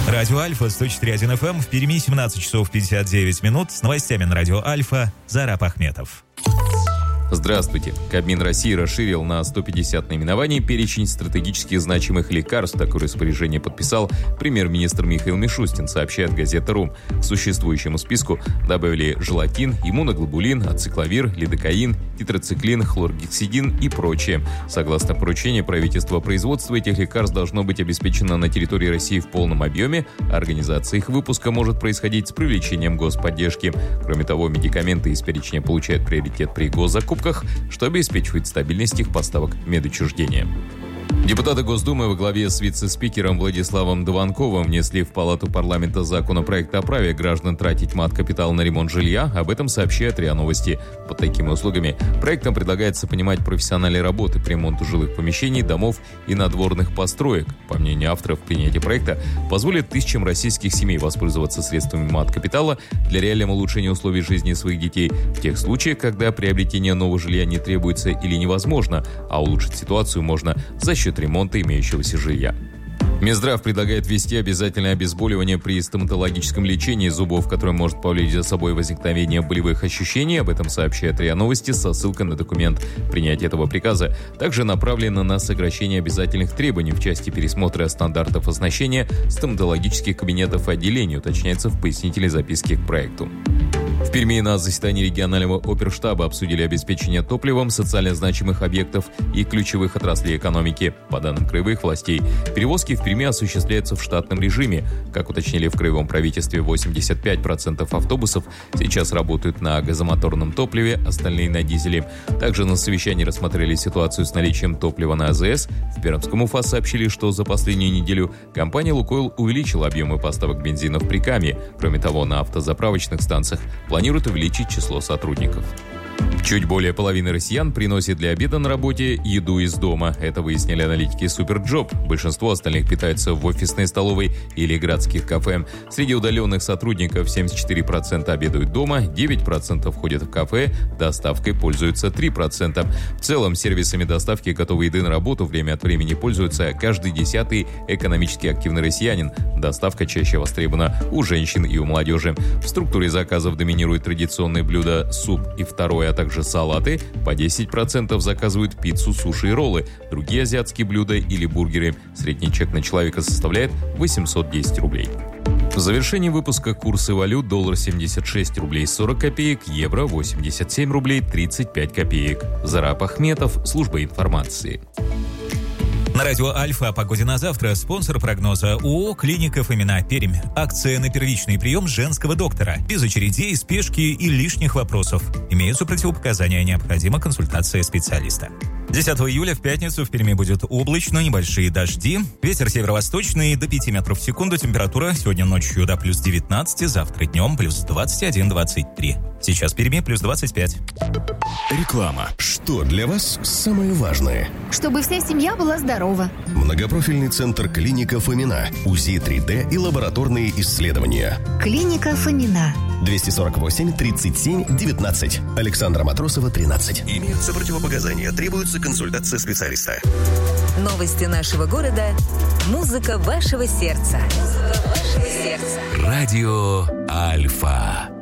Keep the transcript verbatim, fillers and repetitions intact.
Радио Альфа, сто четыре и один эф эм, в Перми семнадцать часов пятьдесят девять минут. С новостями на Радио Альфа Зараб Ахметов. Здравствуйте. Кабмин России расширил на сто пятьдесят наименований перечень стратегически значимых лекарств. Такое распоряжение подписал премьер-министр Михаил Мишустин, сообщает газета РУ. К существующему списку добавили желатин, иммуноглобулин, ацикловир, лидокаин, тетрациклин, хлоргексидин и прочее. Согласно поручению правительства, производство этих лекарств должно быть обеспечено на территории России в полном объеме. Организация их выпуска может происходить с привлечением господдержки. Кроме того, медикаменты из перечня получают приоритет при госзакупках, что обеспечивает стабильность их поставок медучреждения. Депутаты Госдумы во главе с вице-спикером Владиславом Дованковым внесли в Палату парламента законопроект о праве граждан тратить мат-капитал на ремонт жилья. Об этом сообщает РИА Новости. Под такими услугами проектом предлагается понимать профессиональные работы по ремонту жилых помещений, домов и надворных построек. По мнению авторов, принятие проекта позволит тысячам российских семей воспользоваться средствами мат-капитала для реального улучшения условий жизни своих детей в тех случаях, когда приобретение нового жилья не требуется или невозможно, а улучшить ситуацию можно за счет ремонта имеющегося жилья. Минздрав предлагает ввести обязательное обезболивание при стоматологическом лечении зубов, которое может повлечь за собой возникновение болевых ощущений. Об этом сообщает РИА Новости со ссылкой на документ. Принятие этого приказа также направлено на сокращение обязательных требований в части пересмотра стандартов оснащения стоматологических кабинетов и отделений, уточняется в пояснительной записке к проекту. В Перми на заседании регионального оперштаба обсудили обеспечение топливом социально значимых объектов и ключевых отраслей экономики. По данным краевых властей, перевозки в Перми осуществляются в штатном режиме. Как уточнили в краевом правительстве, восемьдесят пять процентов автобусов сейчас работают на газомоторном топливе, остальные на дизеле. Также на совещании рассмотрели ситуацию с наличием топлива на АЗС. В Пермском УФА сообщили, что за последнюю неделю компания «Лукойл» увеличила объемы поставок бензина в Прикамье. Кроме того, на автозаправочных станциях планируют увеличить число сотрудников. Чуть более половины россиян приносит для обеда на работе еду из дома. Это выяснили аналитики Суперджоп. Большинство остальных питаются в офисной столовой или городских кафе. Среди удаленных сотрудников семьдесят четыре процента обедают дома, девять процентов ходят в кафе, доставкой пользуются три процента. В целом, сервисами доставки готовой еды на работу время от времени пользуется каждый десятый экономически активный россиянин. Доставка чаще востребована у женщин и у молодежи. В структуре заказов доминируют традиционные блюда суп и второе, а также салаты. По десять процентов заказывают пиццу, суши и роллы. Другие азиатские блюда или бургеры. Средний чек на человека составляет восемьсот десять рублей. В завершении выпуска курсы валют: доллар семьдесят шесть рублей сорок копеек, евро восемьдесят семь рублей тридцать пять копеек. Зараб Ахметов, служба информации. На Радио Альфа о погоде на завтра. Спонсор прогноза ООО «Клиника Фомина», Пермь. Акция на первичный прием женского доктора. Без очередей, спешки и лишних вопросов. Имеются противопоказания, необходима консультация специалиста. десятого июля в пятницу в Перми будет облачно, небольшие дожди. Ветер северо-восточный до пяти метров в секунду. Температура сегодня ночью до плюс девятнадцать, завтра днем плюс двадцать один - двадцать три. Сейчас в Перми плюс двадцать пять. Реклама. Что для вас самое важное? Чтобы вся семья была здорова. Многопрофильный центр «Клиника Фомина». УЗИ три дэ и лабораторные исследования. Клиника Фомина. двести сорок восемь тридцать семь девятнадцать. Александра Матросова, тринадцать. Имеются противопоказания. Требуется консультация специалиста. Новости нашего города. Музыка вашего сердца. Музыка вашего сердца. Радио Альфа.